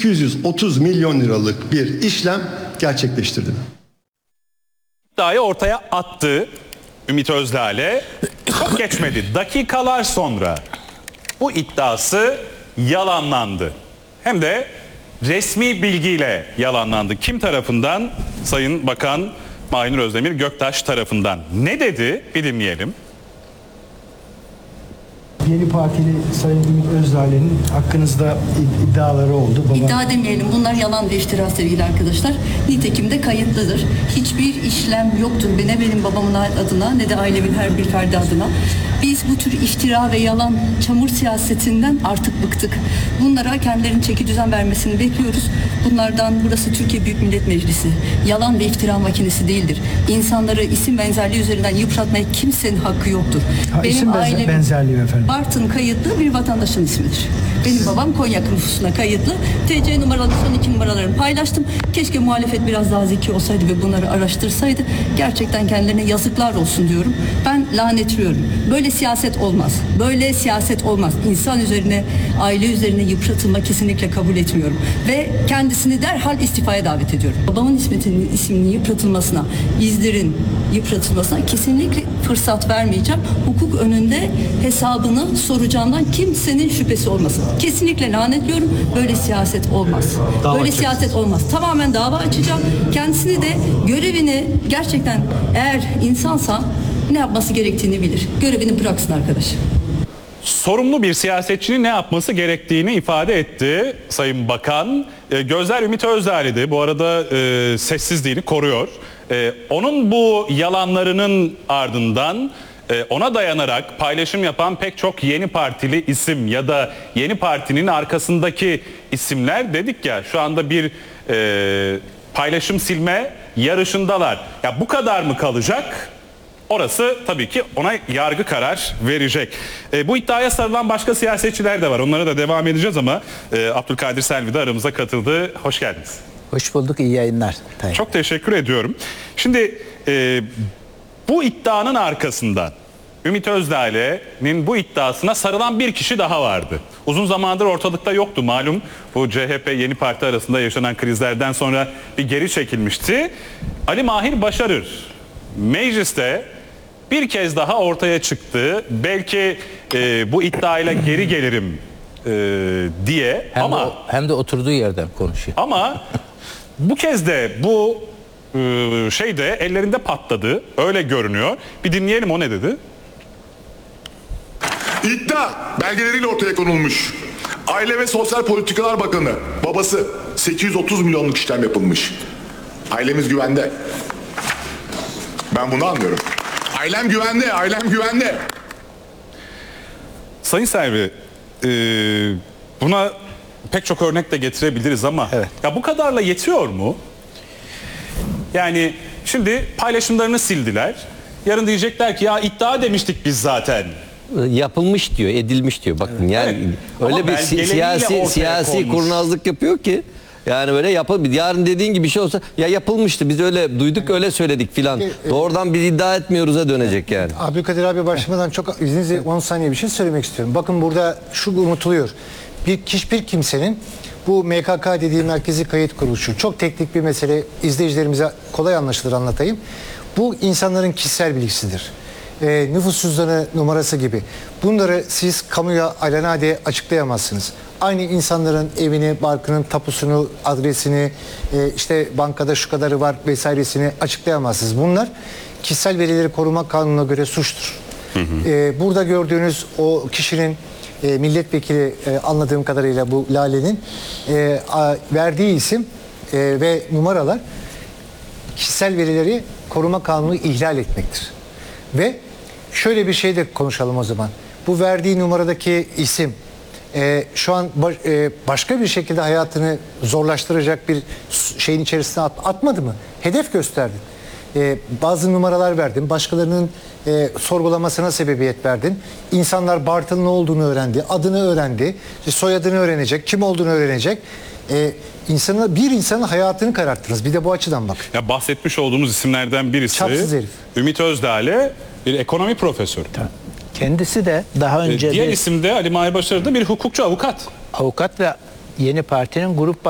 830 milyon liralık bir işlem gerçekleştirdi. İddiayı ortaya attı Ümit Özdağ'le. Çok geçmedi. Dakikalar sonra bu iddiası yalanlandı. Hem de resmi bilgiyle yalanlandı. Kim tarafından? Sayın Bakan Mahir Özdemir Göktaş tarafından. Ne dedi? Bir dinleyelim. Yeni Partili Sayın Ümit Özdağ'ın hakkınızda iddiaları oldu. İddia demeyelim. Bunlar yalan ve iftira sevgili arkadaşlar. Nitekim de kayıtlıdır. Hiçbir işlem yoktur. Ne benim babamın adına ne de ailemin her bir ferdi adına. Biz bu tür iftira ve yalan, çamur siyasetinden artık bıktık. Bunlara kendilerinin çeki düzen vermesini bekliyoruz. Bunlardan burası Türkiye Büyük Millet Meclisi. Yalan ve iftira makinesi değildir. İnsanları isim benzerliği üzerinden yıpratmaya kimsenin hakkı yoktur. Benim isim ailem benzerliği efendim. Bartın kayıtlı bir vatandaşın ismidir. Benim babam Konya nüfusuna kayıtlı. TC numaralı son 2 numaralarını paylaştım. Keşke muhalefet biraz daha zeki olsaydı ve bunları araştırsaydı. Gerçekten kendilerine yazıklar olsun diyorum. Ben lanetliyorum. Böyle siyaset olmaz. Böyle siyaset olmaz. İnsan üzerine, aile üzerine yıpratılma kesinlikle kabul etmiyorum. Ve kendisini derhal istifaya davet ediyorum. Babamın isminin yıpratılmasına, izlerin yıpratılmasına kesinlikle fırsat vermeyeceğim. Hukuk önünde hesabını soracağımdan kimsenin şüphesi olmasın. Kesinlikle lanetliyorum. Böyle siyaset olmaz. Böyle siyaset olmaz. Tamamen dava açacağım. Kendisini de görevini gerçekten eğer insansa ne yapması gerektiğini bilir. Görevini bıraksın arkadaş. Sorumlu bir siyasetçinin ne yapması gerektiğini ifade etti Sayın Bakan. Gözler Ümit Özdağ'ydı. Bu arada sessizliğini koruyor. Onun bu yalanlarının ardından ona dayanarak paylaşım yapan pek çok yeni partili isim ya da yeni partinin arkasındaki isimler dedik ya şu anda bir paylaşım silme yarışındalar. Ya bu kadar mı kalacak? Orası tabii ki ona yargı karar verecek. Bu iddiaya sarılan başka siyasetçiler de var. Onlara da devam edeceğiz ama Abdülkadir Selvi de aramıza katıldı. Hoş geldiniz. Hoş bulduk, iyi yayınlar. Tabii. Çok teşekkür ediyorum. Şimdi bu iddianın arkasından Ümit Özdağ'ın bu iddiasına sarılan bir kişi daha vardı. Uzun zamandır ortalıkta yoktu malum. Bu CHP Yeni Parti arasında yaşanan krizlerden sonra bir geri çekilmişti. Ali Mahir Başarır mecliste bir kez daha ortaya çıktı. Belki bu iddiayla geri gelirim diye hem de oturduğu yerden konuşuyor. Ama bu kez de bu şeyde ellerinde patladı. Öyle görünüyor. Bir dinleyelim o ne dedi? İddia belgeleriyle ortaya konulmuş. Aile ve Sosyal Politikalar Bakanı babası 830 milyonluk işlem yapılmış. Ailemiz güvende. Ben bunu anlıyorum. Ailem güvende, ailem güvende. Sayın Selvi, buna pek çok örnek de getirebiliriz ama evet. Ya bu kadarla yetiyor mu? Yani şimdi paylaşımlarını sildiler. Yarın diyecekler ki ya iddia demiştik biz zaten. Yapılmış diyor, edilmiş diyor. Bakın yani evet. öyle bir siyasi kurnazlık yapıyor ki yani böyle yarın dediğin gibi bir şey olsa ya yapılmıştı biz öyle duyduk öyle söyledik filan. Doğrudan biz iddia etmiyoruz'a dönecek yani. Abdülkadir abi başlamadan çok izninizle 10 saniye bir şey söylemek istiyorum. Bakın burada şu unutuluyor. Hiçbir kimsenin bu MKK dediği Merkezi Kayıt Kuruluşu çok teknik bir mesele, izleyicilerimize kolay anlaşılır anlatayım. Bu insanların kişisel bilgisidir. Nüfus cüzdanı numarası gibi. Bunları siz kamuya alelade açıklayamazsınız. Aynı insanların evini, barkının tapusunu, adresini, işte bankada şu kadarı var vesairesini açıklayamazsınız. Bunlar kişisel verileri koruma kanununa göre suçtur. Burada gördüğünüz o kişinin milletvekili anladığım kadarıyla bu Lale'nin verdiği isim ve numaralar kişisel verileri koruma kanunu ihlal etmektir. Ve şöyle bir şey de konuşalım o zaman. Bu verdiği numaradaki isim şu an başka bir şekilde hayatını zorlaştıracak bir şeyin içerisine atmadı mı? Hedef gösterdin. Bazı numaralar verdin. Başkalarının sorgulamasına sebebiyet verdin. İnsanlar Bartın ne olduğunu öğrendi. Adını öğrendi. Soyadını öğrenecek. Kim olduğunu öğrenecek. Bir insanın hayatını kararttınız. Bir de bu açıdan bak. Ya bahsetmiş olduğumuz isimlerden birisi çapsız herif. Ümit Özdağ bir ekonomi profesörü. Kendisi de daha önce diğer isim de Ali Mahir Başarır da bir hukukçu, avukat. Avukat ve Yeni Parti'nin grup